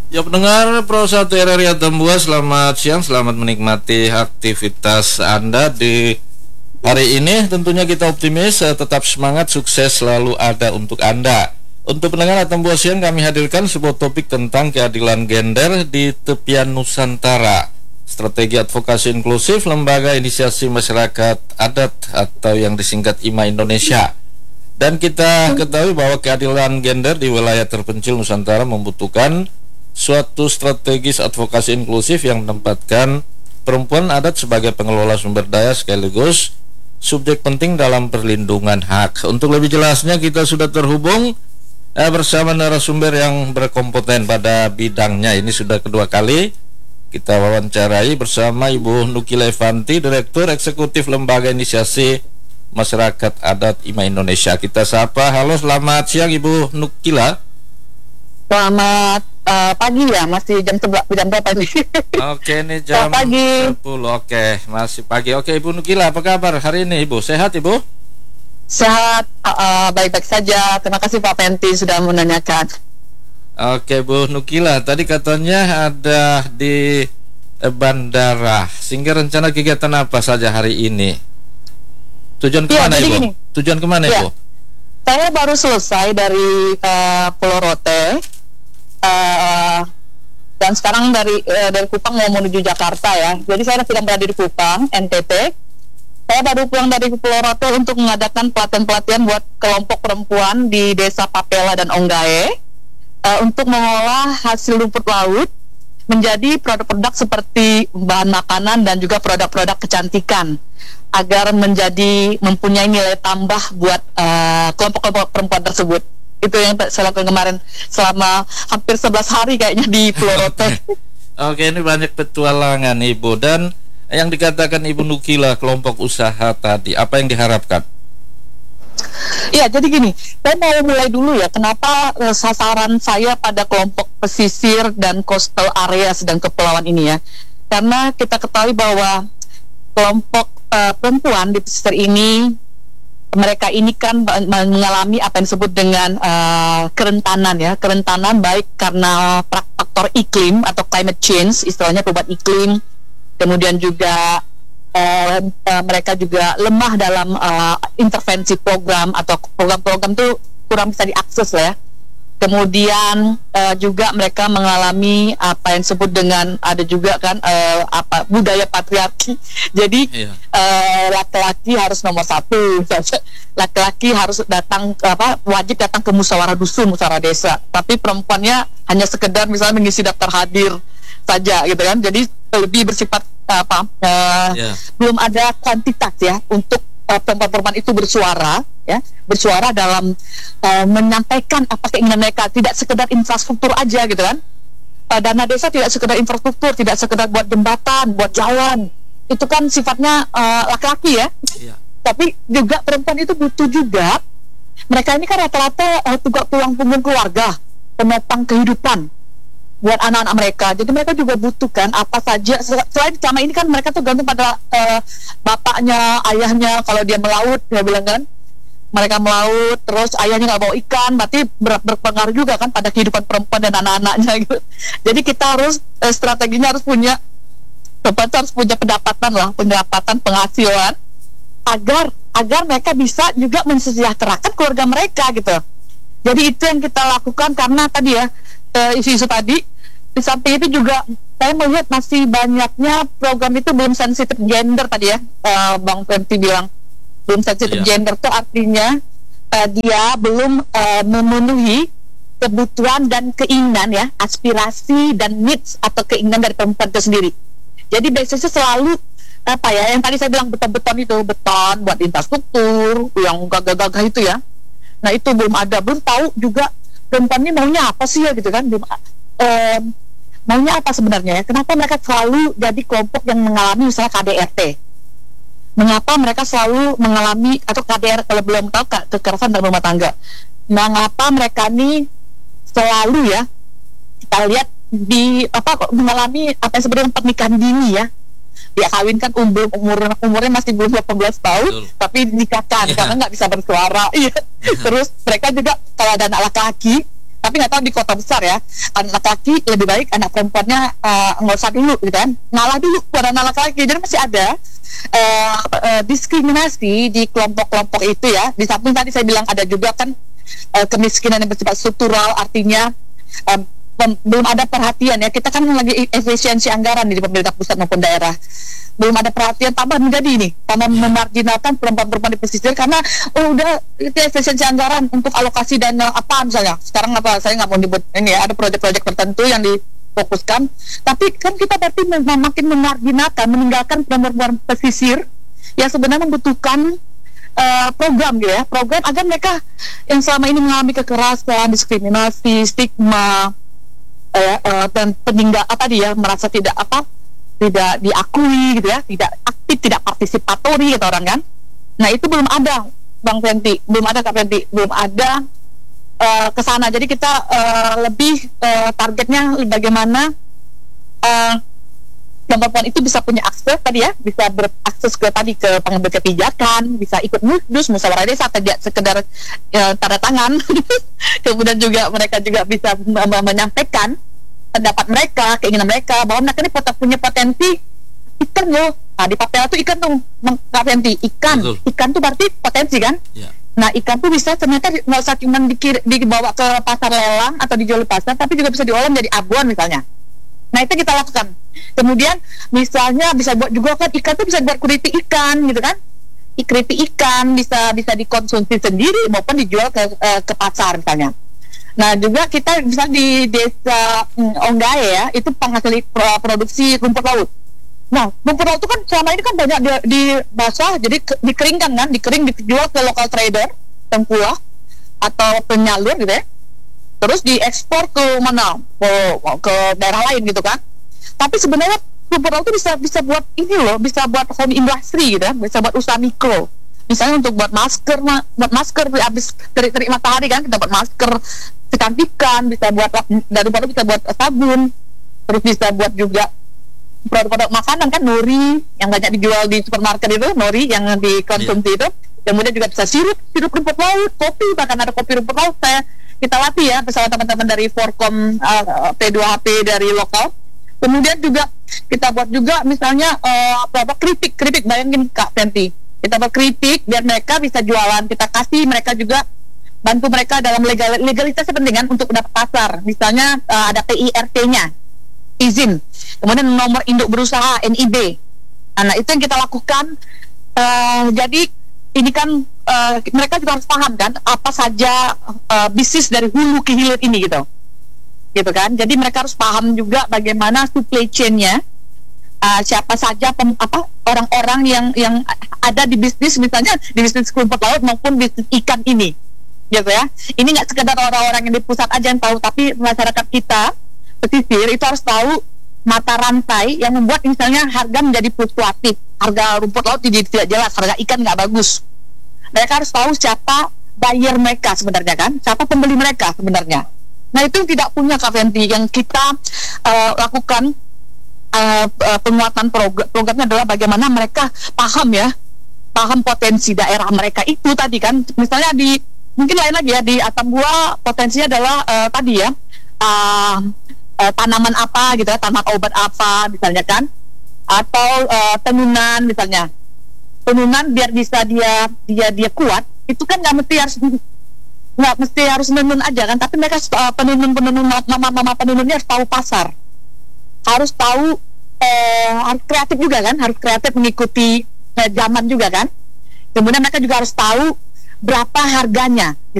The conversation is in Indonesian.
Ya pendengar Pro 1 RRI Atambua, selamat siang, selamat menikmati aktivitas Anda di hari ini. Tentunya kita optimis, tetap semangat, sukses selalu ada untuk Anda. Untuk pendengar Atambua siang, kami hadirkan sebuah topik tentang keadilan gender di tepian Nusantara. Strategi advokasi inklusif Lembaga Inisiasi Masyarakat Adat atau yang disingkat IMA Indonesia. Dan kita ketahui bahwa keadilan gender di wilayah terpencil Nusantara membutuhkan suatu strategis advokasi inklusif yang menempatkan perempuan adat sebagai pengelola sumber daya sekaligus subjek penting dalam perlindungan hak. Untuk lebih jelasnya kita sudah terhubung bersama narasumber yang berkompeten pada bidangnya. Ini sudah kedua kali kita wawancarai bersama Ibu Nukila Evanti, Direktur Eksekutif Lembaga Inisiasi Masyarakat Adat IMA Indonesia. Kita sapa. Halo, selamat siang Ibu Nukila. Selamat pagi ya, masih jam berapa ini? Oke, ini jam pagi. 10. Oke, masih pagi. Oke, Ibu Nukila, apa kabar hari ini Ibu? Sehat Ibu? Sehat, baik-baik saja. Terima kasih Pak Penti sudah menanyakan. Oke, Bu Nukila, tadi katanya ada di bandara. Sehingga rencana kegiatan apa saja hari ini? Tujuan kemana Ibu? Gini. Tujuan kemana Ibu? Saya baru selesai dari Pulau Rote. Dan sekarang dari Kupang mau menuju Jakarta ya. Jadi saya sedang berada di Kupang, NTT. Saya baru pulang dari Pulau Rote untuk mengadakan pelatihan-pelatihan buat kelompok perempuan di Desa Papela dan Onggae untuk mengolah hasil rumput laut menjadi produk-produk seperti bahan makanan dan juga produk-produk kecantikan agar mempunyai nilai tambah buat kelompok-kelompok perempuan tersebut. Itu yang saya lakukan kemarin selama hampir 11 hari kayaknya di Pulau Rote. Oke, ini banyak petualangan Ibu. Dan yang dikatakan Ibu Nukila kelompok usaha tadi, apa yang diharapkan? Ya, jadi gini, saya mau mulai dulu ya. Kenapa sasaran saya pada kelompok pesisir dan coastal areas dan kepulauan ini ya? Karena kita ketahui bahwa kelompok perempuan di pesisir ini, mereka ini kan mengalami apa yang disebut dengan kerentanan ya, kerentanan baik karena faktor iklim atau climate change, istilahnya perubahan iklim, kemudian juga mereka juga lemah dalam intervensi program atau program-program itu kurang bisa diakses lah ya. Kemudian juga mereka mengalami apa yang disebut dengan ada juga kan budaya patriarki. Jadi laki-laki harus nomor satu, laki-laki harus wajib datang ke musyawarah dusun, musyawarah desa. Tapi perempuannya hanya sekedar misalnya mengisi daftar hadir saja gitu kan. Jadi lebih bersifat belum ada kuantitas ya untuk perempuan-perempuan itu bersuara dalam menyampaikan apa keinginan mereka, tidak sekedar infrastruktur aja gitu kan. Dana desa tidak sekedar infrastruktur, tidak sekedar buat jembatan, buat jalan, itu kan sifatnya laki-laki ya. Tapi juga perempuan itu butuh juga, mereka ini kan rata-rata juga tulang punggung keluarga, penopang kehidupan buat anak-anak mereka. Jadi mereka juga butuhkan apa saja. Selain selama ini kan mereka tuh gantung pada bapaknya, ayahnya. Kalau dia melaut, dia bilang kan, mereka melaut, terus ayahnya nggak bawa ikan, berarti berpengaruh juga kan pada kehidupan perempuan dan anak-anaknya gitu. Jadi kita harus strateginya harus punya, perempuan harus punya pendapatan penghasilan agar mereka bisa juga mensejahterakan keluarga mereka gitu. Jadi itu yang kita lakukan karena tadi ya isu-isu tadi. Di samping itu juga saya melihat masih banyaknya program itu belum sensitif gender tadi ya, Bang Penti bilang belum sensitif gender itu artinya dia belum memenuhi kebutuhan dan keinginan ya, aspirasi dan needs atau keinginan dari perempuan itu sendiri. Jadi basisnya selalu apa ya, yang tadi saya bilang beton buat infrastruktur yang gagah-gagah itu ya. Nah itu belum ada, belum tahu juga perempuan ini maunya apa sih ya gitu kan, maunya apa sebenarnya ya? Kenapa mereka selalu jadi kelompok yang mengalami misalnya KDRT? Mengapa mereka selalu mengalami atau KDR kalau belum tahu kekerasan dalam rumah tangga? Mengapa mereka ini selalu ya kita lihat mengalami apa yang disebut dengan pernikahan dini ya? Dia kawinkan umurnya masih belum 18 tahun. Betul. Tapi nikahkan karena nggak bisa bersuara. Terus mereka juga kalau ada anak laki-laki Tapi nggak tahu di kota besar ya, anak laki lebih baik, anak perempuannya nggak usah dulu gitu kan, ngalah dulu pada anak laki. Jadi masih ada diskriminasi di kelompok-kelompok itu ya. Di samping tadi saya bilang ada juga kan kemiskinan yang bersifat struktural, artinya belum ada perhatian ya. Kita kan lagi efisiensi anggaran di pemerintah pusat maupun daerah, belum ada perhatian, tambah menjadi ini, tambah memarginalkan perempuan-perempuan di pesisir karena udah itu efisiensi anggaran untuk alokasi dana apa misalnya. Sekarang apa, saya nggak mau nyebut ini ya, ada proyek-proyek tertentu yang difokuskan, tapi kan kita berarti makin memarginalkan, meninggalkan perempuan pesisir yang sebenarnya membutuhkan program gitu ya, program agar mereka yang selama ini mengalami kekerasan, diskriminasi, stigma, dan peninggal merasa tidak diakui gitu ya, tidak aktif, tidak partisipatori gitu orang kan. Nah itu belum ada Bang Fenty, belum ada Kak Fenty, belum ada kesana. Jadi kita lebih targetnya bagaimana perempuan itu bisa punya akses tadi ya, bisa berakses ke pengambil kebijakan, bisa ikut musdus, musyawarah desa, tidak sekedar tanda tangan. Kemudian juga mereka juga bisa menyampaikan pendapat mereka, keinginan mereka, bahwa mereka ini punya potensi ikan loh. Nah di Papua tuh ikan tuh Kak Fenty, ikan tuh berarti potensi kan. Nah ikan tuh bisa ternyata nggak usah cuma dibawa ke pasar lelang atau dijual di pasar, tapi juga bisa diolah menjadi abuan misalnya. Nah itu kita lakukan. Kemudian misalnya bisa buat juga kan, ikan tuh bisa buat keripik ikan gitu kan. Keripik ikan bisa dikonsumsi sendiri maupun dijual ke pasar misalnya. Nah juga kita bisa di desa Onggae ya, itu penghasil produksi rumput laut. Nah rumput laut itu kan selama ini kan banyak di basah, jadi dikeringkan kan, dijual ke local trader, tengkulak atau penyalur gitu ya. Terus diekspor ke mana, ke daerah lain gitu kan. Tapi sebenarnya rumput laut itu bisa buat ini loh, bisa buat home industry gitu ya, bisa buat usaha mikro. Misalnya untuk buat masker habis terik matahari kan, kita buat masker kecantikan, bisa buat dari rumput bisa buat sabun, terus bisa buat juga produk-produk makanan kan, nori yang banyak dijual di supermarket itu, nori yang dikonsumsi itu. Kemudian juga bisa sirup rumput laut, kopi, bahkan ada kopi rumput laut. Kita latih ya bersama teman-teman dari Forkom P2HP dari lokal. Kemudian juga kita buat juga misalnya keripik, bayangin Kak Fenty, kita buat keripik biar mereka bisa jualan, kita kasih mereka juga, bantu mereka dalam legalitas penting kan untuk dapat pasar. Misalnya ada PIRT-nya, izin, kemudian nomor induk berusaha NIB. Nah itu yang kita lakukan. Jadi ini kan mereka juga harus paham kan apa saja bisnis dari hulu ke hilir ini gitu kan. Jadi mereka harus paham juga bagaimana supply chain-nya, siapa saja orang-orang yang ada di bisnis, misalnya di bisnis rumput laut maupun bisnis ikan ini gitu ya. Ini nggak sekedar orang-orang yang di pusat aja yang tahu, tapi masyarakat kita pesisir itu harus tahu mata rantai yang membuat misalnya harga menjadi fluktuatif, harga rumput laut tidak jelas, harga ikan nggak bagus. Mereka harus tahu siapa buyer mereka sebenarnya kan, siapa pembeli mereka sebenarnya. Nah itu yang tidak punya Kak Fenty, yang kita lakukan penguatan programnya adalah bagaimana mereka paham potensi daerah mereka itu tadi kan. Misalnya mungkin lain lagi ya, di Atambua potensinya adalah tadi ya, tanaman apa gitu ya, tanaman obat apa misalnya kan, atau tenunan misalnya. Tenunan biar bisa dia kuat, itu kan nggak mesti harus menenun aja kan, tapi mereka penenun mama penenunnya harus tahu pasar, harus tahu harus kreatif juga kan, harus kreatif mengikuti zaman juga kan. Kemudian mereka juga harus tahu berapa harganya